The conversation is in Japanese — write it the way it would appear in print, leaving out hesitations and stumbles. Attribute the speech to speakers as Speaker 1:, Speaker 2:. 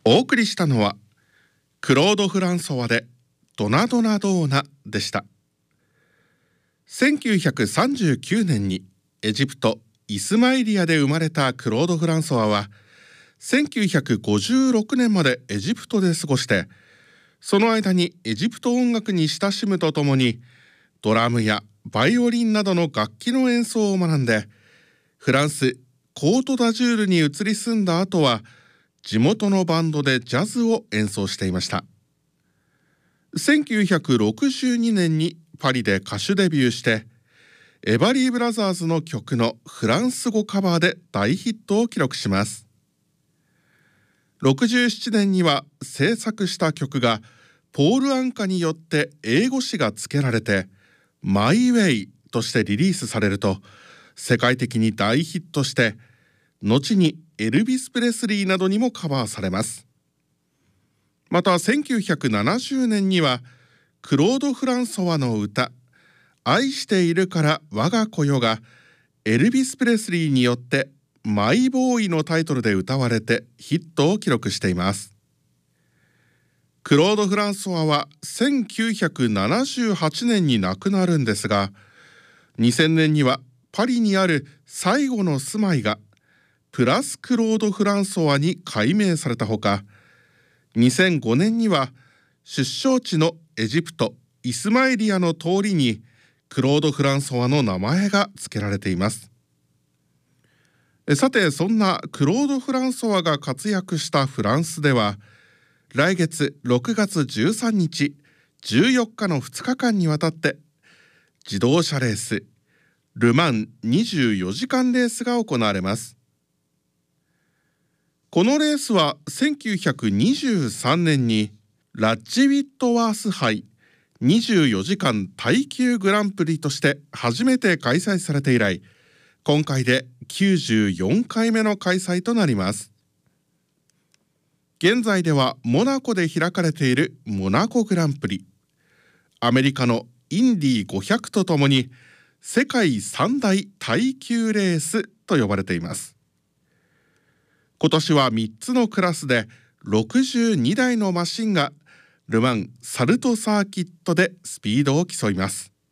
Speaker 1: お送りしたのはクロード・フランソワでドナドナドーナでした。1939年にエジプト・イスマイリアで生まれたクロード・フランソワは1956年までエジプトで過ごして、その間にエジプト音楽に親しむとともにドラムやバイオリンなどの楽器の演奏を学んで、フランス・コートダジュールに移り住んだ後は地元のバンドでジャズを演奏していました。1962年にパリで歌手デビューして、エバリー・ブラザーズの曲のフランス語カバーで大ヒットを記録します。67年には制作した曲がポール・アンカによって英語詞が付けられてマイ・ウェイとしてリリースされると、世界的に大ヒットして、後にエルビス・プレスリーなどにもカバーされます。また1970年にはクロード・フランソワの歌「愛しているから我が子よ」がエルビス・プレスリーによってマイ・ボーイのタイトルで歌われてヒットを記録しています。クロード・フランソワは1978年に亡くなるんですが、2000年にはパリにある最後の住まいがプラス・クロード・フランソワに改名されたほか、2005年には出生地のエジプト・イスマイリアの通りにクロード・フランソワの名前が付けられています。さて、そんなクロード・フランソワが活躍したフランスでは、来月6月13日、14日の2日間にわたって自動車レースル・マン24時間レースが行われます。このレースは1923年にラッジウィットワース杯24時間耐久グランプリとして初めて開催されて以来、今回で94回目の開催となります。現在ではモナコで開かれているモナコグランプリ、アメリカのインディ500とともに世界三大耐久レースと呼ばれています。今年は3つのクラスで62台のマシンがル・マンサルトサーキットでスピードを競います。